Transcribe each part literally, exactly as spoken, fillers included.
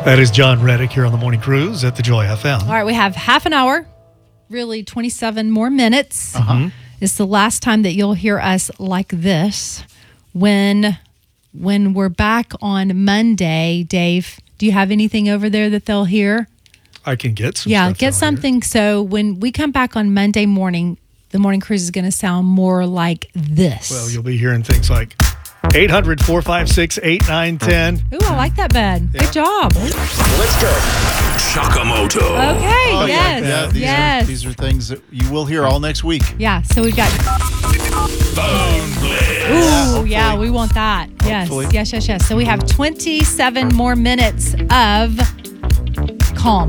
That is John Reddick here on the Morning Cruise at the Joy F M. All right, we have half an hour, really twenty-seven more minutes. Uh-huh. It's the last time that you'll hear us like this. When when we're back on Monday, Dave, do you have anything over there that they'll hear? I can get some Yeah, stuff get out something. So when we come back on Monday morning, the Morning Cruise is going to sound more like this. here. Well, you'll be hearing things like eight hundred, four five six, eight nine one zero. Ooh, I like that, Ben. Yeah. Good job. Let's go. Chakamoto. Okay, Oh, yes, yeah, these yes. Are, these are things that you will hear all next week. Yeah, so we've got... Phone Blitz. Ooh, yeah, we want that. Yes, Hopefully. yes, yes, yes. So we have twenty-seven more minutes of calm.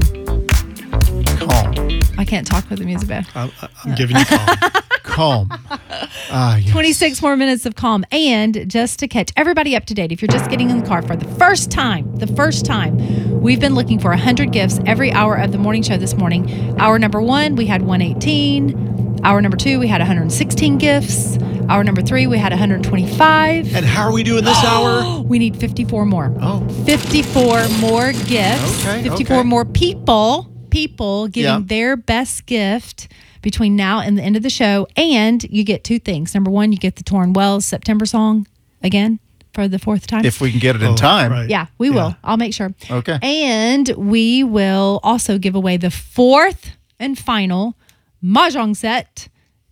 Calm. I can't talk with the music bed. I'm, I'm giving you calm. Calm. Ah, yes. twenty-six more minutes of calm. And just to catch everybody up to date, if you're just getting in the car for the first time, the first time, we've been looking for one hundred gifts every hour of the morning show this morning. Hour number one, we had one eighteen. Hour number two, we had one hundred sixteen gifts. Hour number three, we had one hundred twenty-five. And how are we doing this hour? We need fifty-four more. Oh. fifty-four more gifts. Okay, fifty-four okay. more people, people giving Yeah. their best gift between now and the end of the show. And you get two things. Number one, you get the Torn Wells September song again for the fourth time. If we can get it in Oh, time. right. yeah, we Yeah. will. I'll make sure. Okay. And we will also give away the fourth and final Mahjong set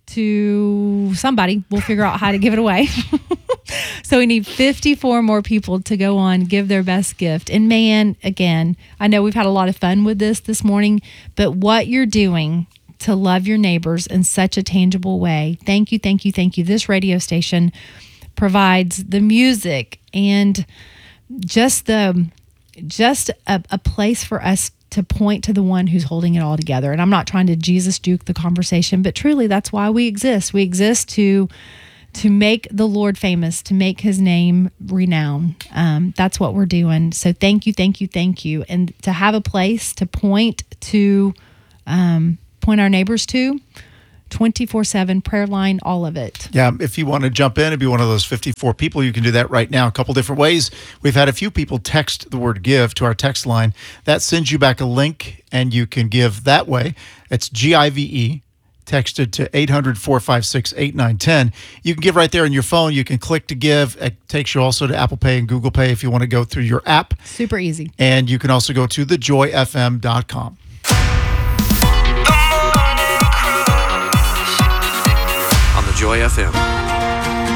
to somebody. We'll figure out how to give it away. So we need fifty-four more people to go on, give their best gift. And man, again, I know we've had a lot of fun with this this morning, but what you're doing to love your neighbors in such a tangible way. Thank you, thank you, thank you. This radio station provides the music and just the just a, a place for us to point to the one who's holding it all together. And I'm not trying to Jesus juke the conversation, but truly that's why we exist. We exist to to make the Lord famous, to make his name renowned. Um, that's what we're doing. So thank you, thank you, thank you. And to have a place to point to, um, point our neighbors to, twenty-four seven prayer line, all of it. Yeah, if you want to jump in and be one of those fifty-four people, you can do that right now. A couple different ways. We've had a few people text the word give to our text line. That sends you back a link, and you can give that way. It's G I V E, texted to eight hundred, four five six, eight nine one zero. You can give right there on your phone. You can click to give. It takes you also to Apple Pay and Google Pay if you want to go through your app. Super easy. And you can also go to the joy f m dot com. On the Joy F M.